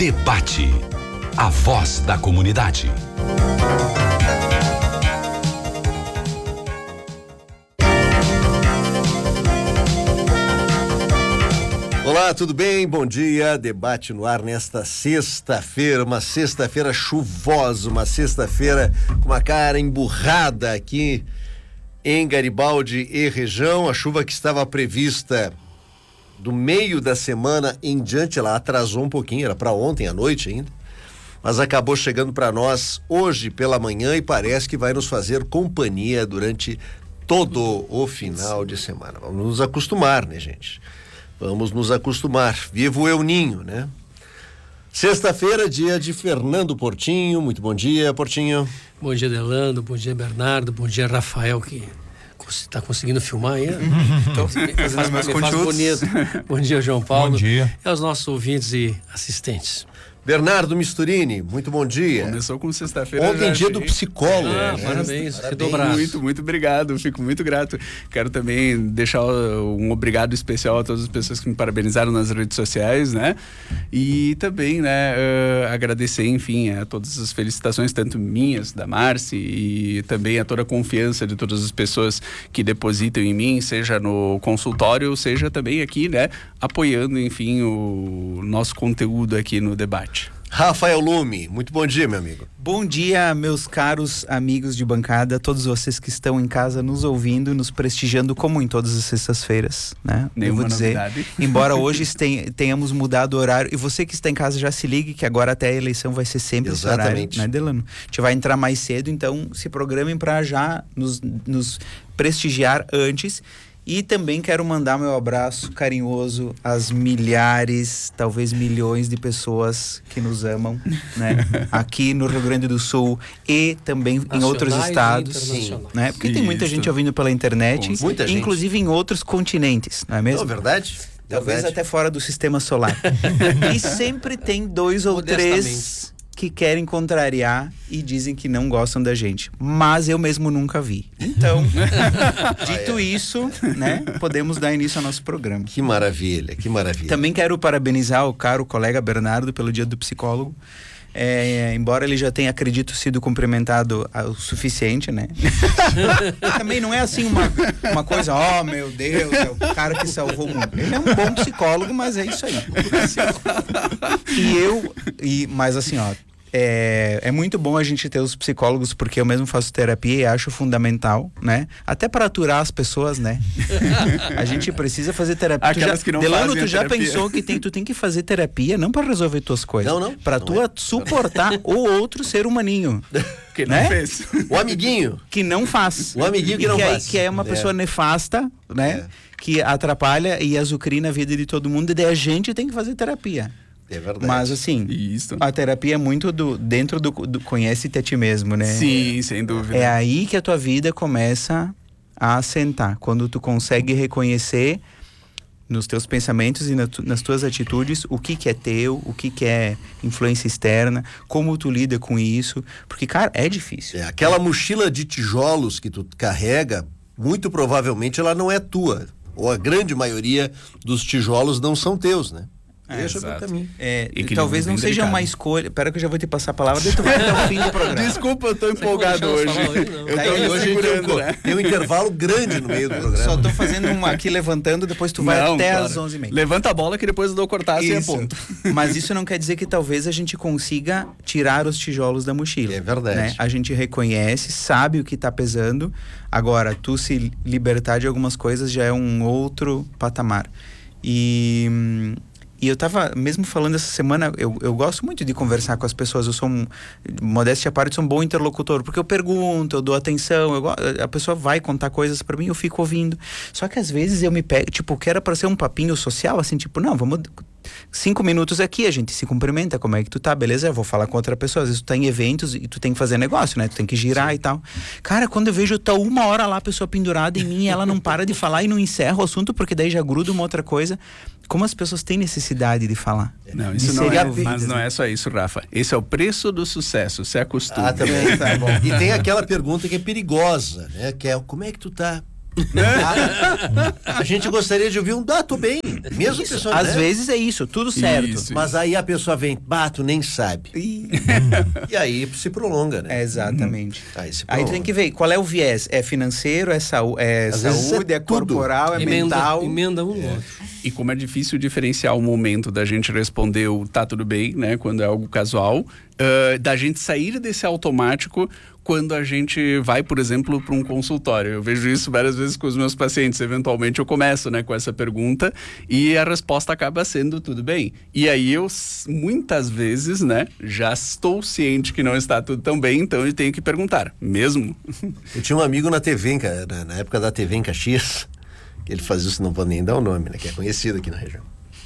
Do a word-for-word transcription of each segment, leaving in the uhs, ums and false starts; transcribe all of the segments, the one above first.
Debate. A voz da comunidade. Olá, tudo bem? Bom dia. Debate no ar nesta sexta-feira, uma sexta-feira chuvosa, uma sexta-feira com uma cara emburrada aqui em Garibaldi e região. A chuva que estava prevista do meio da semana em diante, ela atrasou um pouquinho, era para ontem à noite ainda, mas acabou chegando para nós hoje pela manhã e parece que vai nos fazer companhia durante todo o final de semana. Vamos nos acostumar, né, gente? Vamos nos acostumar. Viva o El Ninho, né? Sexta-feira, dia de Fernando Portinho. Muito bom dia, Portinho. Bom dia, Delano. Bom dia, Bernardo. Bom dia, Rafael, que está conseguindo filmar aí. Então, me faz, me faz bonito. Bom dia, João Paulo. Bom dia. E aos nossos ouvintes e assistentes. Bernardo Misturini, muito bom dia. Começou com sexta-feira. Ontem dia achei. do psicólogo. Ah, né? parabéns, Parabéns. redobrado. Muito, muito obrigado, fico muito grato. Quero também deixar um obrigado especial a todas as pessoas que me parabenizaram nas redes sociais, né? E também, né, uh, agradecer, enfim, a todas as felicitações, tanto minhas, da Marci, e também a toda a confiança de todas as pessoas que depositam em mim, seja no consultório, seja também aqui, né, apoiando, enfim, o nosso conteúdo aqui no debate. Rafael Lume, muito bom dia, meu amigo. Bom dia, meus caros amigos de bancada, todos vocês que estão em casa nos ouvindo, nos prestigiando como em todas as sextas-feiras, né? Nenhuma Eu vou dizer, novidade. embora hoje tenhamos mudado o horário, e você que está em casa já se ligue que agora até a eleição vai ser sempre esse horário, Exatamente. né, Delano? A gente vai entrar mais cedo, então se programem para já nos, nos prestigiar antes. E também quero mandar meu abraço carinhoso às milhares, talvez milhões de pessoas que nos amam, né? Aqui no Rio Grande do Sul e também em outros estados, Sim, né? Porque tem muita Isso. gente ouvindo pela internet, Muita gente. inclusive em outros continentes, não é mesmo? Não, verdade? Talvez verdade. até fora do sistema solar. E sempre tem dois ou três que querem contrariar e dizem que não gostam da gente. Mas eu mesmo nunca vi. Então, dito isso, né, podemos dar início ao nosso programa. Que maravilha, que maravilha. Também quero parabenizar o caro colega Bernardo pelo Dia do Psicólogo. É, embora ele já tenha, acredito, sido cumprimentado o suficiente, né? Também não é assim uma, uma coisa, ó, oh, meu Deus, é o cara que salvou o mundo. Ele é um bom psicólogo, mas é isso aí. E eu, e, mas assim, ó, É, é muito bom a gente ter os psicólogos, porque eu mesmo faço terapia e acho fundamental, né? Até para aturar as pessoas, né? A gente precisa fazer terapia. Aquelas já, que não Delano, fazem tu a já terapia. pensou que tem, tu tem que fazer terapia não para resolver tuas coisas. Não, não. Para Não tu é. suportar o outro ser humaninho. Que não né? fez. O amiguinho. Que não faz. O amiguinho que não que faz. É, que é uma É. pessoa nefasta, né? É. Que atrapalha e azucrina a vida de todo mundo. E daí a gente tem que fazer terapia. É verdade. Mas assim, Isso. a terapia é muito do, dentro do, do conhece-te a ti mesmo, né? Sim, sem dúvida. É aí que a tua vida começa a assentar. Quando tu consegue reconhecer nos teus pensamentos e na tu, nas tuas atitudes o que que é teu, o que que é influência externa, como tu lida com isso. Porque, cara, é difícil. É, aquela mochila de tijolos que tu carrega, muito provavelmente ela não é tua. Ou a grande maioria dos tijolos não são teus, né? É, Deixa exato. pro caminho. É, E que talvez bem não seja delicado. uma escolha. Pera que eu já vou te passar a palavra, daí tu vai até o fim do programa. Desculpa, eu tô empolgado vou hoje. deixar eu falar hoje, não. Eu Daí tô me hoje segurando, Tem um- né? Tem um intervalo grande no meio do programa. Só tô fazendo uma aqui levantando, depois tu vai Não, até cara. às onze e meia. Levanta a bola que depois eu dou cortar e Isso. aponto. Mas isso não quer dizer que talvez a gente consiga tirar os tijolos da mochila. É verdade. Né? A gente reconhece, sabe o que tá pesando. Agora, tu se libertar de algumas coisas já é um outro patamar. E... hum, E eu tava mesmo falando essa semana, eu, eu gosto muito de conversar com as pessoas, eu sou um, modéstia à parte, sou um bom interlocutor, porque eu pergunto, eu dou atenção, eu, a pessoa vai contar coisas pra mim, eu fico ouvindo. Só que às vezes eu me pego, tipo, que era pra ser um papinho social, assim, tipo, não, vamos... Cinco minutos aqui, a gente se cumprimenta, como é que tu tá, beleza? Eu vou falar com outra pessoa, às vezes tu tá em eventos e tu tem que fazer negócio, né? Tu tem que girar Sim. e tal. Cara, quando eu vejo, tá uma hora lá a pessoa pendurada em mim e ela não para de falar e não encerra o assunto, porque daí já gruda uma outra coisa. Como as pessoas têm necessidade de falar. Não, De isso não serem é, ouvidas, mas não né? é só isso, Rafa. Esse é o preço do sucesso, se acostume. Ah, também, tá bom. E tem aquela pergunta que é perigosa, né? Que é, como é que tu tá? a, a gente gostaria de ouvir um, ah, tô bem. Mesmo Isso, pessoa, às né? vezes é isso, tudo certo. Isso. Mas aí a pessoa vem, bah, tu nem sabe. E aí se prolonga, né? É, exatamente. Aí se Aí prolonga. tem que ver qual é o viés. É financeiro, é, saú é Às vezes saúde, é é, tudo. corporal, é emenda, mental. emenda um no outro. E como é difícil diferenciar o momento da gente responder o tá tudo bem, né? Quando é algo casual, uh, da gente sair desse automático quando a gente vai, por exemplo, para um consultório. Eu vejo isso várias vezes com os meus pacientes. Eventualmente eu começo, né, com essa pergunta e a resposta acaba sendo tudo bem. E aí eu, muitas vezes, né, já estou ciente que não está tudo tão bem, então eu tenho que perguntar, mesmo? Eu tinha um amigo na T V, em Ca- na, na época da T V em Caxias, que ele fazia isso, não vou nem dar o nome, né, que é conhecido aqui na região.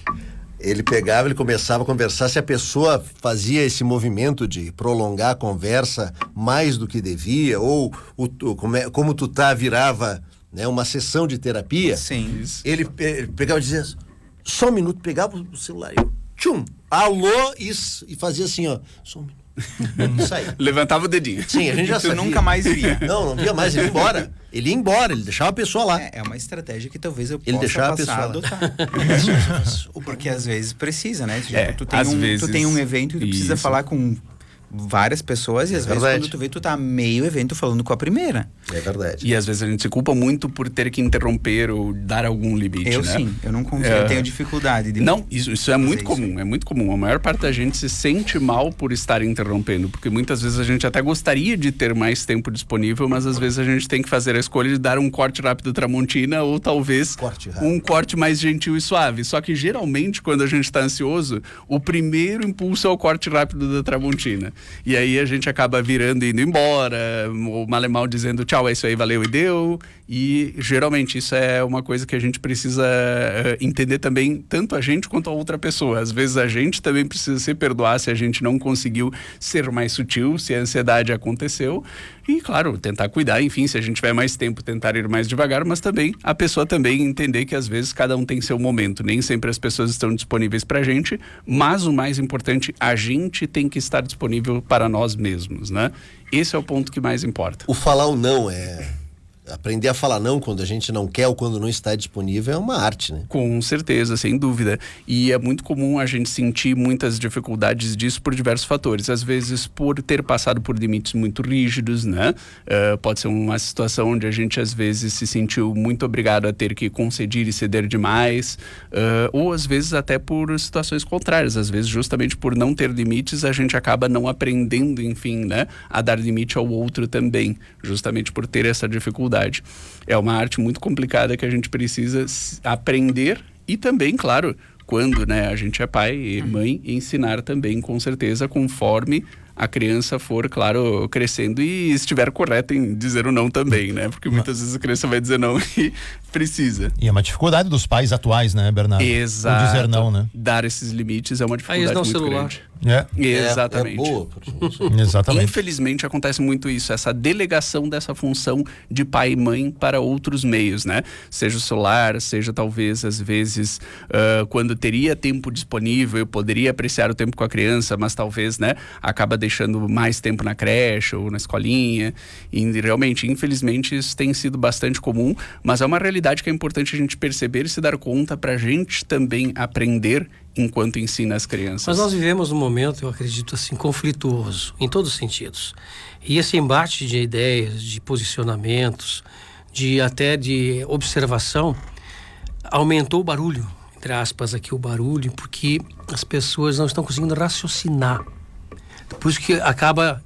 Ele pegava, ele começava a conversar, se a pessoa fazia esse movimento de prolongar a conversa mais do que devia, ou o, o, como, é, como tu tá, virava, né, uma sessão de terapia. Sim. Ele, ele pegava e dizia, só um minuto, pegava o celular e eu, tchum, alô, isso, e fazia assim, ó, só um minuto. Isso aí. Levantava o dedinho. Sim, a gente já Tu sabia. nunca mais via. Não, não via mais, ele ia embora. Ele ia embora, ele deixava a pessoa lá. É, é uma estratégia que talvez eu Ele possa deixava a passar a pessoa adotar. Porque às vezes precisa, né? Tipo, É, tu, tem às um, vezes, tu tem um evento e tu precisa isso. falar com várias pessoas e às É vezes verdade. quando tu vê, tu tá meio evento falando com a primeira. É verdade. E às vezes a gente se culpa muito por ter que interromper ou dar algum limite, Eu né? sim, eu não confio, É. eu tenho dificuldade de... Não, isso, isso é muito isso. comum, é muito comum. A maior parte da gente se sente mal por estar interrompendo, porque muitas vezes a gente até gostaria de ter mais tempo disponível, mas às vezes a gente tem que fazer a escolha de dar um corte rápido Tramontina ou talvez Corte rápido. um corte mais gentil e suave. Só que geralmente quando a gente está ansioso, o primeiro impulso é o corte rápido da Tramontina. E aí a gente acaba virando e indo embora, ou mal e mal dizendo tchau, é isso aí, valeu e deu. E geralmente isso é uma coisa que a gente precisa uh, entender também, tanto a gente quanto a outra pessoa. Às vezes a gente também precisa se perdoar se a gente não conseguiu ser mais sutil, se a ansiedade aconteceu. E claro, tentar cuidar, enfim, se a gente tiver mais tempo, tentar ir mais devagar, mas também a pessoa também entender que às vezes cada um tem seu momento. Nem sempre as pessoas estão disponíveis pra gente, mas o mais importante, a gente tem que estar disponível para nós mesmos, né? Esse é o ponto que mais importa. O falar o não é... Aprender a falar não quando a gente não quer ou quando não está disponível é uma arte, né? Com certeza, sem dúvida. E é muito comum a gente sentir muitas dificuldades disso por diversos fatores. Às vezes por ter passado por limites muito rígidos, né? Uh, pode ser uma situação onde a gente às vezes se sentiu muito obrigado a ter que conceder e ceder demais. Uh, ou às vezes até por situações contrárias. Às vezes justamente por não ter limites a gente acaba não aprendendo, enfim, né? A dar limite ao outro também. Justamente por ter essa dificuldade. É uma arte muito complicada que a gente precisa aprender e também, claro, quando, né, a gente é pai e mãe, ensinar também, com certeza, conforme a criança for, claro, crescendo e estiver correta em dizer o não também, né? Porque muitas vezes a criança vai dizer não e precisa. E é uma dificuldade dos pais atuais, né, Bernardo? Exato. O dizer não, né? Dar esses limites é uma dificuldade Aí eles dão muito celular. grande. É, Exatamente. É, é boa. porque- exatamente. Infelizmente acontece muito isso, essa delegação dessa função de pai e mãe para outros meios, né? Seja o celular, seja talvez às vezes uh, quando teria tempo disponível, eu poderia apreciar o tempo com a criança, mas talvez, né, acaba deixando mais tempo na creche ou na escolinha. E realmente, infelizmente, isso tem sido bastante comum, mas é uma realidade que é importante a gente perceber e se dar conta para a gente também aprender enquanto ensina as crianças. Mas nós vivemos um momento, eu acredito assim, conflituoso, em todos os sentidos. E esse embate de ideias, de posicionamentos, de até de observação, aumentou o barulho, entre aspas aqui o barulho, porque as pessoas não estão conseguindo raciocinar. Por isso que acaba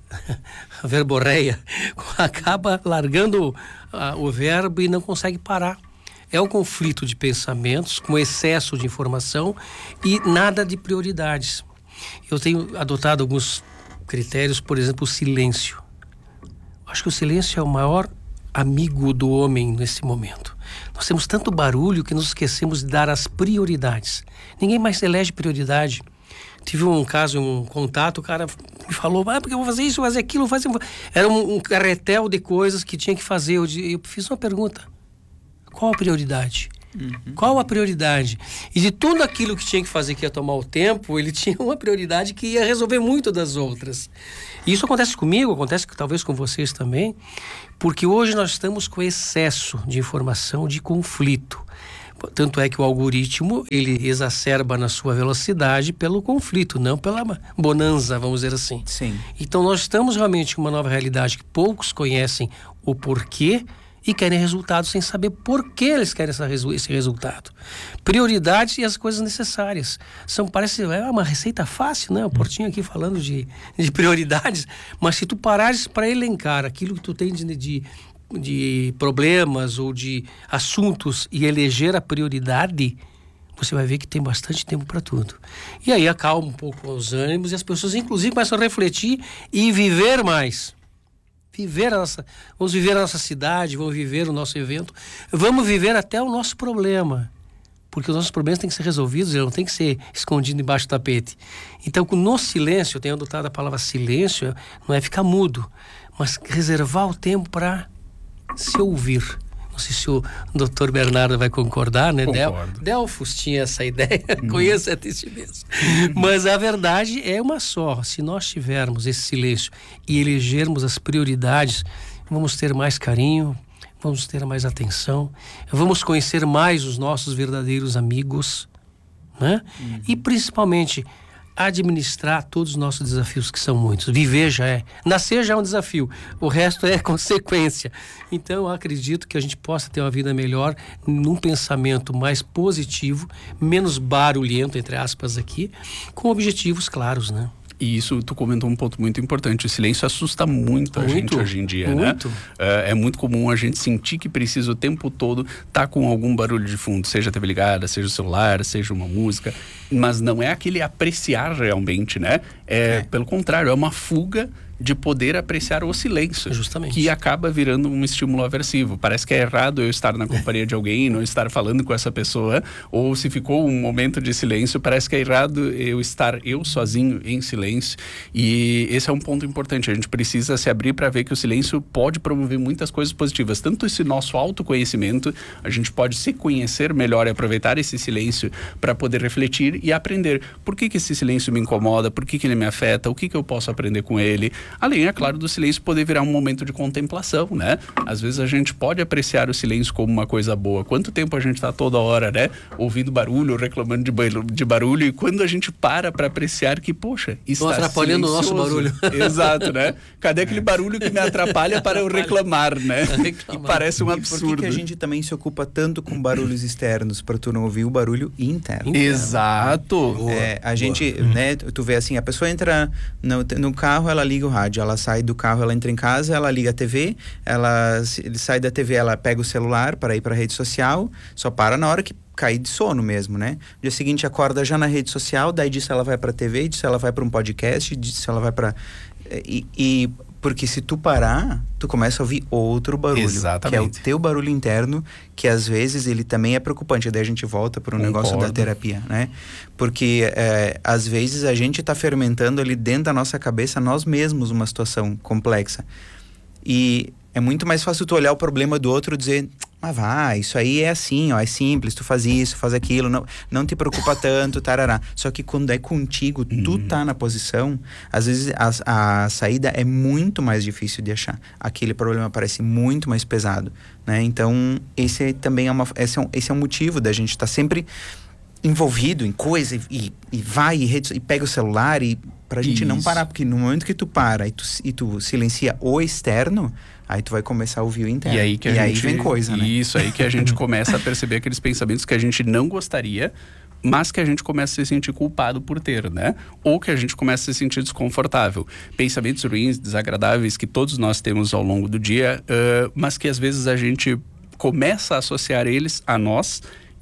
a verborreia, acaba largando ah, o verbo e não consegue parar. É um conflito de pensamentos com excesso de informação e nada de prioridades. Eu tenho adotado alguns critérios, por exemplo, o silêncio. Acho que o silêncio é o maior amigo do homem nesse momento. Nós temos tanto barulho que nos esquecemos de dar as prioridades. Ninguém mais elege prioridade. Tive um caso, um contato, o cara me falou, ah, porque eu vou fazer isso, vou fazer aquilo, vou fazer... Era um, um carretel de coisas que tinha que fazer. Eu, eu fiz uma pergunta. Qual a prioridade? Uhum. Qual a prioridade? E de tudo aquilo que tinha que fazer, que ia tomar o tempo, ele tinha uma prioridade que ia resolver muito das outras. E isso acontece comigo, acontece talvez com vocês também, porque hoje nós estamos com excesso de informação, de conflito. Tanto é que o algoritmo, ele exacerba na sua velocidade pelo conflito, não pela bonança, vamos dizer assim. Sim. Então nós estamos realmente com uma nova realidade que poucos conhecem o porquê e querem resultados sem saber por que eles querem essa, esse resultado. Prioridades e as coisas necessárias. São, parece é uma receita fácil, né? O Portinho aqui falando de, de prioridades, mas se tu parares para elencar aquilo que tu tem de, de, de problemas ou de assuntos e eleger a prioridade, você vai ver que tem bastante tempo para tudo. E aí acalma um pouco os ânimos e as pessoas, inclusive, começam a refletir e viver mais. Viver a nossa, vamos viver a nossa cidade, vamos viver o nosso evento, vamos viver até o nosso problema, porque os nossos problemas têm que ser resolvidos, eles não têm que ser escondidos embaixo do tapete. Então, no silêncio, eu tenho adotado a palavra silêncio, não é ficar mudo, mas reservar o tempo para se ouvir. Não sei se o doutor Bernardo vai concordar, né? Concordo. Del, Delfos tinha essa ideia, hum. conheço até si mesmo. Mas a verdade é uma só. Se nós tivermos esse silêncio e elegermos as prioridades, vamos ter mais carinho, vamos ter mais atenção, vamos conhecer mais os nossos verdadeiros amigos, né? Uhum. E principalmente administrar todos os nossos desafios, que são muitos. Viver já é. Nascer já é um desafio. O resto é consequência. Então, eu acredito que a gente possa ter uma vida melhor num pensamento mais positivo, menos barulhento, entre aspas, aqui, com objetivos claros, né? E isso, tu comentou um ponto muito importante. O silêncio assusta muito, muito a gente hoje em dia, muito. né? É, é muito comum a gente sentir que precisa o tempo todo estar tá com algum barulho de fundo, seja a T V ligada, seja o celular, seja uma música, mas não é aquele apreciar realmente, né? É, é. Pelo contrário, é uma fuga de poder apreciar o silêncio. Justamente. Que acaba virando um estímulo aversivo. Parece que é errado eu estar na companhia de alguém, não estar falando com essa pessoa, ou se ficou um momento de silêncio, parece que é errado eu estar eu sozinho em silêncio. E esse é um ponto importante. A gente precisa se abrir para ver que o silêncio pode promover muitas coisas positivas. Tanto esse nosso autoconhecimento, a gente pode se conhecer melhor e aproveitar esse silêncio para poder refletir e aprender. Por que que esse silêncio me incomoda? Por que que ele me afeta? O que que eu posso aprender com ele? Além, é claro, do silêncio poder virar um momento de contemplação, né? Às vezes a gente pode apreciar o silêncio como uma coisa boa. Quanto tempo a gente está toda hora, né? Ouvindo barulho, reclamando de, ba- de barulho, e quando a gente para para apreciar que, poxa, está atrapalhando o nosso barulho. Exato, né? Cadê aquele barulho que me atrapalha para eu reclamar, né? Que parece um absurdo. E por que que a gente também se ocupa tanto com barulhos externos para tu não ouvir o barulho interno? Exato. É, a gente, né? Tu vê assim, a pessoa entra no, no carro, ela liga o rádio. Ela sai do carro, ela entra em casa, ela liga a T V, ela ele sai da T V, ela pega o celular para ir para a rede social, só para na hora que cair de sono mesmo, né? No dia seguinte acorda já na rede social, daí disso ela vai para a T V, disso ela vai para um podcast, disso ela vai para e, e porque se tu parar, tu começa a ouvir outro barulho. Exatamente. Que é o teu barulho interno, que às vezes ele também é preocupante. Daí a gente volta para o negócio da terapia, né? Porque é, às vezes a gente está fermentando ali dentro da nossa cabeça nós mesmos uma situação complexa. E é muito mais fácil tu olhar o problema do outro e dizer, mas vai, isso aí é assim, ó, é simples, tu faz isso, faz aquilo, não, não te preocupa tanto, tarará. Só que quando é contigo, tu uhum. tá na posição, às vezes a, a saída é muito mais difícil de achar. Aquele problema parece muito mais pesado, né? Então, esse é, também é, uma, esse é, um, esse é um motivo da gente estar tá sempre envolvido em coisa e, e vai e, rede, e pega o celular e pra gente Isso. não parar, porque no momento que tu para e tu, e tu silencia o externo, aí tu vai começar a ouvir o interno. E aí, que a e gente, aí vem coisa, né? Isso, aí que a gente começa a perceber aqueles pensamentos que a gente não gostaria, mas que a gente começa a se sentir culpado por ter, né? Ou que a gente começa a se sentir desconfortável. Pensamentos ruins, desagradáveis que todos nós temos ao longo do dia, uh, mas que às vezes a gente começa a associar eles a nós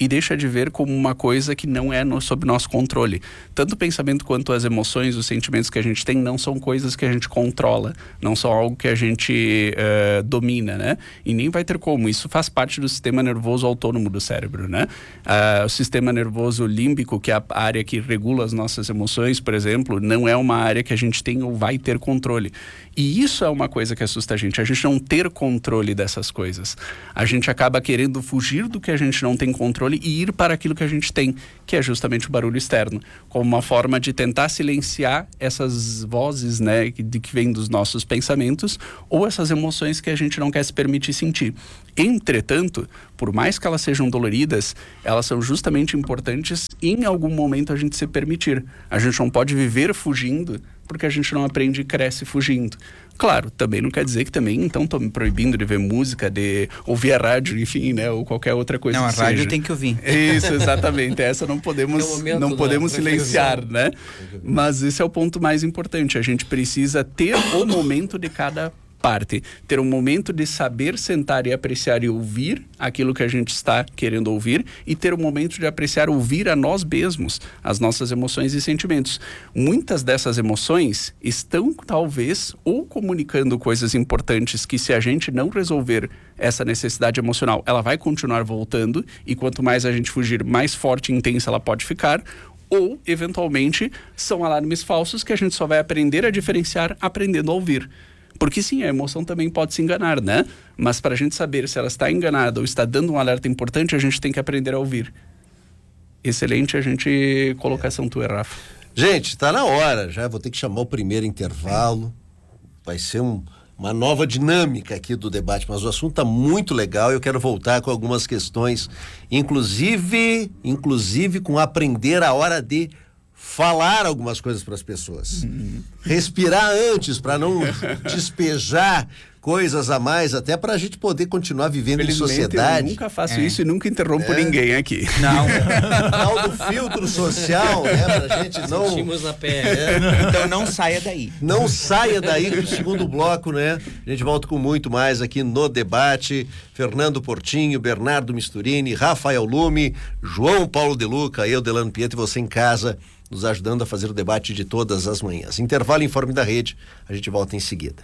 e deixa de ver como uma coisa que não é no, sob nosso controle. Tanto o pensamento quanto as emoções, os sentimentos que a gente tem não são coisas que a gente controla, não são algo que a gente uh, domina, né? E nem vai ter como. Isso faz parte do sistema nervoso autônomo do cérebro, né? Uh, o sistema nervoso límbico, que é a área que regula as nossas emoções, por exemplo, não é uma área que a gente tem ou vai ter controle. E isso é uma coisa que assusta a gente, a gente não ter controle dessas coisas. A gente acaba querendo fugir do que a gente não tem controle e ir para aquilo que a gente tem, que é justamente o barulho externo, como uma forma de tentar silenciar essas vozes, né, que, de que vêm dos nossos pensamentos ou essas emoções que a gente não quer se permitir sentir. Entretanto, por mais que elas sejam doloridas, elas são justamente importantes em algum momento a gente se permitir. A gente não pode viver fugindo porque a gente não aprende e cresce fugindo. Claro, também não quer dizer que também, então, estou me proibindo de ver música, de ouvir a rádio, enfim, né, ou qualquer outra coisa não, que seja. Não, a rádio tem que ouvir. Isso, exatamente. Essa não podemos, é não podemos silenciar, né? Mas esse é o ponto mais importante. A gente precisa ter o momento de cada parte, ter um momento de saber sentar e apreciar e ouvir aquilo que a gente está querendo ouvir e ter um momento de apreciar ouvir a nós mesmos, as nossas emoções e sentimentos. Muitas dessas emoções estão talvez ou comunicando coisas importantes que, se a gente não resolver essa necessidade emocional, ela vai continuar voltando e quanto mais a gente fugir, mais forte e intensa ela pode ficar, ou eventualmente são alarmes falsos que a gente só vai aprender a diferenciar aprendendo a ouvir. Porque sim, a emoção também pode se enganar, né? Mas para a gente saber se ela está enganada ou está dando um alerta importante, a gente tem que aprender a ouvir. Excelente a gente colocação tua, Rafa. Gente, tá na hora, já vou ter que chamar o primeiro intervalo. Vai ser um, uma nova dinâmica aqui do debate, mas o assunto tá muito legal e eu quero voltar com algumas questões, inclusive, inclusive com aprender a hora de falar algumas coisas para as pessoas. Uhum. Respirar antes, para não despejar coisas a mais, até para a gente poder continuar vivendo em sociedade. Eu nunca faço é. isso e nunca interrompo é. ninguém aqui. Não. Tal do filtro social, né? Pra gente não... Sentimos na pele. É. Então não saia daí. Não saia daí do segundo bloco, né? A gente volta com muito mais aqui no debate. Fernando Portinho, Bernardo Misturini, Rafael Lume, João Paulo De Luca, eu, Delano Pietro, e você em casa, nos ajudando a fazer o debate de todas as manhãs. Intervalo Informe da Rede, a gente volta em seguida.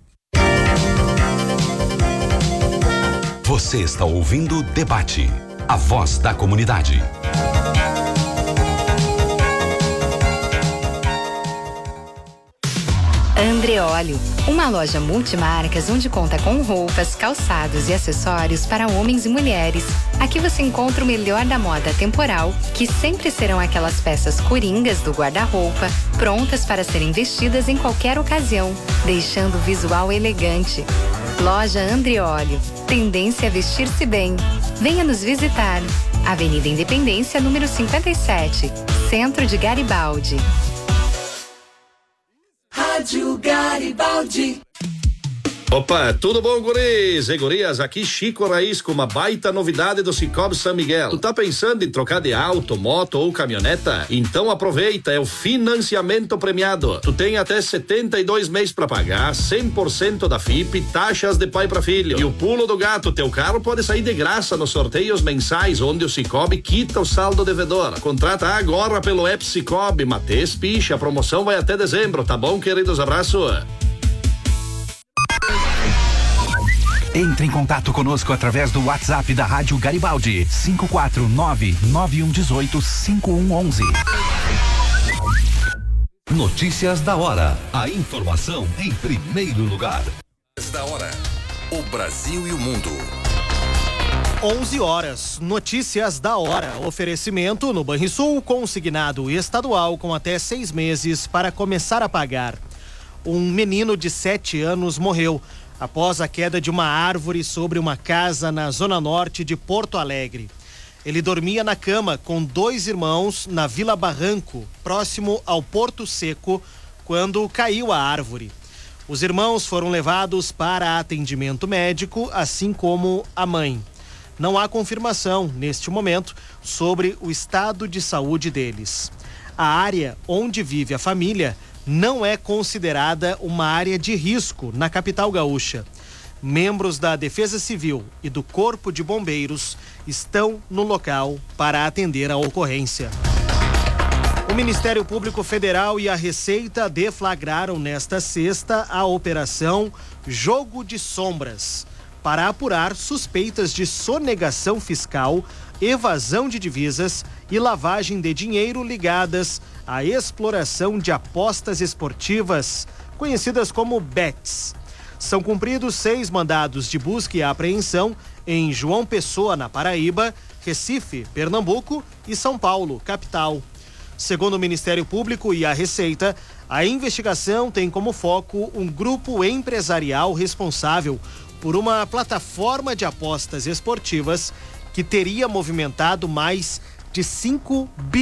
Você está ouvindo o Debate, a voz da comunidade. Andreoli, uma loja multimarcas onde conta com roupas, calçados e acessórios para homens e mulheres. Aqui você encontra o melhor da moda temporal, que sempre serão aquelas peças coringas do guarda-roupa, prontas para serem vestidas em qualquer ocasião, deixando o visual elegante. Loja Andreoli, tendência a vestir-se bem. Venha nos visitar. Avenida Independência, número cinquenta e sete, Centro de Garibaldi. Rádio Garibaldi. Opa, tudo bom, guris e gurias? Aqui Chico Raiz com uma baita novidade do Cicobi São Miguel. Tu tá pensando em trocar de auto, moto ou caminhoneta? Então aproveita, é o financiamento premiado. Tu tem até setenta e dois meses pra pagar, cem por cento da F I P, taxas de pai pra filho. E o pulo do gato, teu carro pode sair de graça nos sorteios mensais, onde o Cicobi quita o saldo devedor. Contrata agora pelo app Cicobi, Matês Picha, a promoção vai até dezembro, tá bom, queridos? Abraço. Entre em contato conosco através do WhatsApp da Rádio Garibaldi, cinco quatro nove nove um um oito cinco um um um. Notícias da hora. A informação em primeiro lugar. Da hora. O Brasil e o mundo. onze horas. Notícias da hora. Oferecimento no Banrisul, consignado estadual com até seis meses para começar a pagar. Um menino de sete anos morreu após a queda de uma árvore sobre uma casa na zona norte de Porto Alegre. Ele dormia na cama com dois irmãos na Vila Barranco, próximo ao Porto Seco, quando caiu a árvore. Os irmãos foram levados para atendimento médico, assim como a mãe. Não há confirmação, neste momento, sobre o estado de saúde deles. A área onde vive a família não é considerada uma área de risco na capital gaúcha, Membros da Defesa Civil e do Corpo de Bombeiros estão no local para atender a ocorrência. O Ministério Público Federal e a Receita deflagraram nesta sexta a operação Jogo de Sombras para apurar suspeitas de sonegação fiscal, evasão de divisas e lavagem de dinheiro ligadas à exploração de apostas esportivas, conhecidas como bets. São cumpridos seis mandados de busca e apreensão em João Pessoa, na Paraíba, Recife, Pernambuco e São Paulo, capital. Segundo o Ministério Público e a Receita, a investigação tem como foco um grupo empresarial responsável por uma plataforma de apostas esportivas que teria movimentado mais de cinco bilhões